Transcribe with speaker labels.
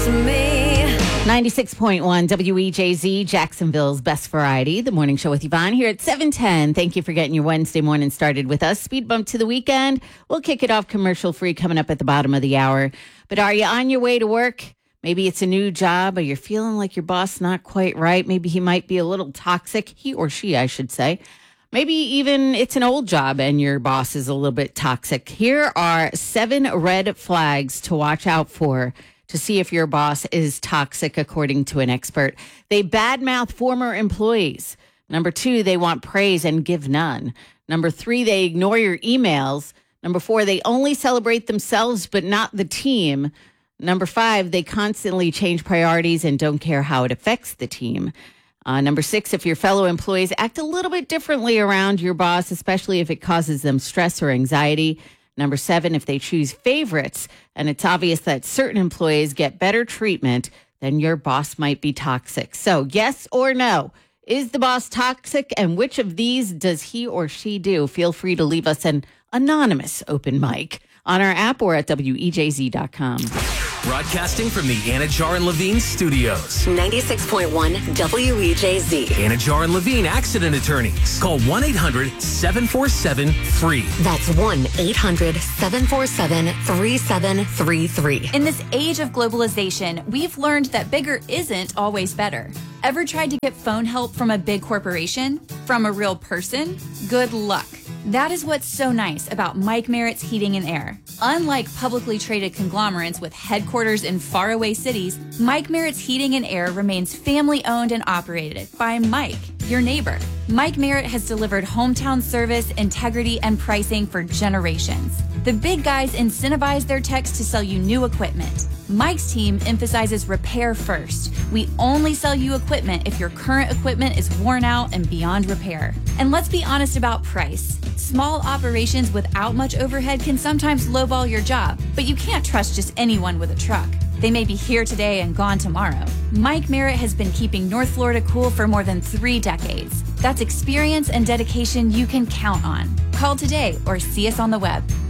Speaker 1: just me.
Speaker 2: 96.1 WEJZ, Jacksonville's best variety. The morning show with Yvonne here at 7:10. Thank you for getting your Wednesday morning started with us. Speed bump to the weekend. We'll kick it off commercial free coming up at the bottom of the hour. But are you on your way to work? Maybe it's a new job, or you're feeling like your boss not quite right. Maybe he might be a little toxic. He or she, I should say. Maybe even it's an old job and your boss is a little bit toxic. Here are 7 red flags to watch out for to see if your boss is toxic, according to an expert. They badmouth former employees. Number 2, they want praise and give none. Number 3, they ignore your emails. Number 4, they only celebrate themselves but not the team. Number 5, they constantly change priorities and don't care how it affects the team. Number 6, if your fellow employees act a little bit differently around your boss, especially if it causes them stress or anxiety. Number 7, if they choose favorites and it's obvious that certain employees get better treatment, then your boss might be toxic. So yes or no, is the boss toxic, and which of these does he or she do? Feel free to leave us an anonymous open mic on our app or at WEJZ.com.
Speaker 3: Broadcasting from the Anajar and Levine studios.
Speaker 1: 96.1 WEJZ.
Speaker 3: Anajar and Levine Accident Attorneys. Call 1-800-747-FREE.
Speaker 1: That's 1-800-747-3733.
Speaker 4: In this age of globalization, we've learned that bigger isn't always better. Ever tried to get phone help from a big corporation? From a real person? Good luck. That is what's so nice about Mike Merritt's Heating and Air. Unlike publicly traded conglomerates with headquarters in faraway cities, Mike Merritt's Heating and Air remains family-owned and operated by Mike, your neighbor. Mike Merritt has delivered hometown service, integrity, and pricing for generations. The big guys incentivize their techs to sell you new equipment. Mike's team emphasizes repair first. We only sell you equipment if your current equipment is worn out and beyond repair. And let's be honest about price. Small operations without much overhead can sometimes lowball your job, but you can't trust just anyone with a truck. They may be here today and gone tomorrow. Mike Merritt has been keeping North Florida cool for more than 3 decades. That's experience and dedication you can count on. Call today or see us on the web